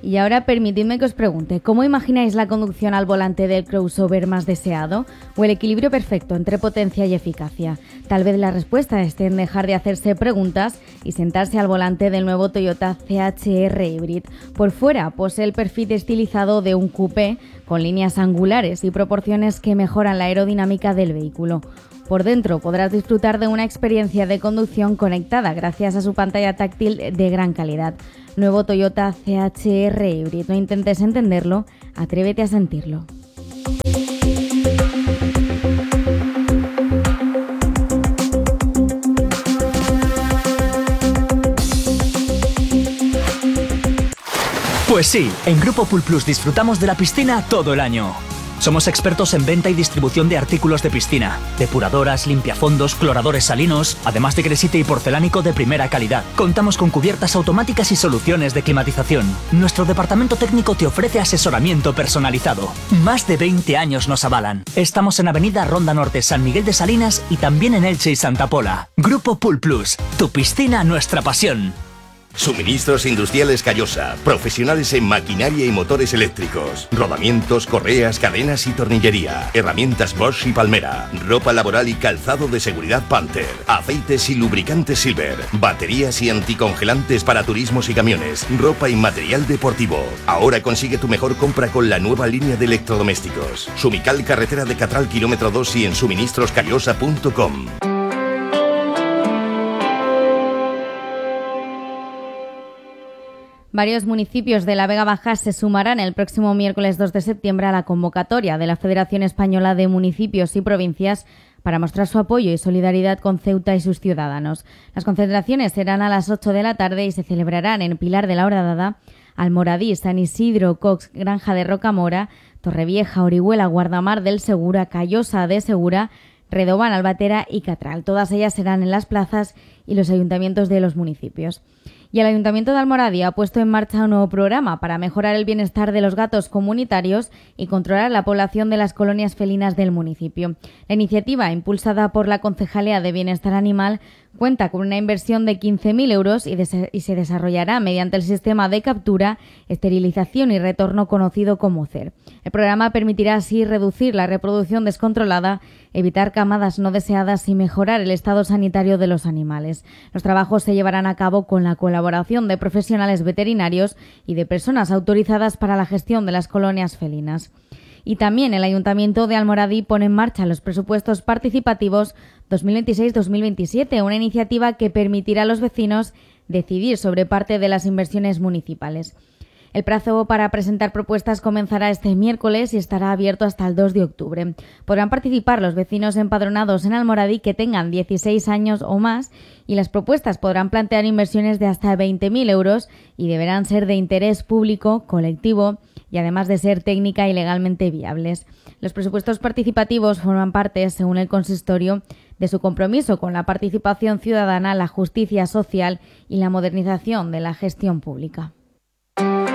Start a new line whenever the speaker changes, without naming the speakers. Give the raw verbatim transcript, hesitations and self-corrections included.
Y ahora permitidme que os pregunte, ¿cómo imagináis la conducción al volante del crossover más deseado? ¿O el equilibrio perfecto entre potencia y eficacia? Tal vez la respuesta esté en dejar de hacerse preguntas y sentarse al volante del nuevo Toyota C H R Hybrid. Por fuera posee el perfil estilizado de un coupé con líneas angulares y proporciones que mejoran la aerodinámica del vehículo. Por dentro podrás disfrutar de una experiencia de conducción conectada gracias a su pantalla táctil de gran calidad. Nuevo Toyota C H R Hybrid. No intentes entenderlo, atrévete a sentirlo.
Pues sí, en Grupo Pool Plus disfrutamos de la piscina todo el año. Somos expertos en venta y distribución de artículos de piscina, depuradoras, limpiafondos, cloradores salinos, además de gresite y porcelánico de primera calidad. Contamos con cubiertas automáticas y soluciones de climatización. Nuestro departamento técnico te ofrece asesoramiento personalizado. Más de veinte años nos avalan. Estamos en Avenida Ronda Norte, San Miguel de Salinas y también en Elche y Santa Pola. Grupo Pool Plus, tu piscina, nuestra pasión.
Suministros Industriales Callosa, profesionales en maquinaria y motores eléctricos, rodamientos, correas, cadenas y tornillería, herramientas Bosch y Palmera, ropa laboral y calzado de seguridad Panther, aceites y lubricantes Silver, baterías y anticongelantes para turismos y camiones, ropa y material deportivo. Ahora consigue tu mejor compra con la nueva línea de electrodomésticos. Sumical, carretera de Catral, kilómetro dos y en suministros callosa punto com.
Varios municipios de la Vega Baja se sumarán el próximo miércoles dos de septiembre a la convocatoria de la Federación Española de Municipios y Provincias para mostrar su apoyo y solidaridad con Ceuta y sus ciudadanos. Las concentraciones serán a las ocho de la tarde y se celebrarán en Pilar de la Horadada, Almoradí, San Isidro, Cox, Granja de Rocamora, Torrevieja, Orihuela, Guardamar del Segura, Callosa de Segura, Redován, Albatera y Catral. Todas ellas serán en las plazas y los ayuntamientos de los municipios. Y el Ayuntamiento de Almoradí ha puesto en marcha un nuevo programa para mejorar el bienestar de los gatos comunitarios y controlar la población de las colonias felinas del municipio. La iniciativa, impulsada por la Concejalía de Bienestar Animal, cuenta con una inversión de quince mil euros y, de- y se desarrollará mediante el sistema de captura, esterilización y retorno conocido como C E R. El programa permitirá así reducir la reproducción descontrolada, evitar camadas no deseadas y mejorar el estado sanitario de los animales. Los trabajos se llevarán a cabo con la colaboración de profesionales veterinarios y de personas autorizadas para la gestión de las colonias felinas. Y también el Ayuntamiento de Almoradí pone en marcha los presupuestos participativos dos mil veintiséis dos mil veintisiete, una iniciativa que permitirá a los vecinos decidir sobre parte de las inversiones municipales. El plazo para presentar propuestas comenzará este miércoles y estará abierto hasta el dos de octubre. Podrán participar los vecinos empadronados en Almoradí que tengan dieciséis años o más y las propuestas podrán plantear inversiones de hasta veinte mil euros y deberán ser de interés público, colectivo y además de ser técnica y legalmente viables. Los presupuestos participativos forman parte, según el consistorio, de su compromiso con la participación ciudadana, la justicia social y la modernización de la gestión pública.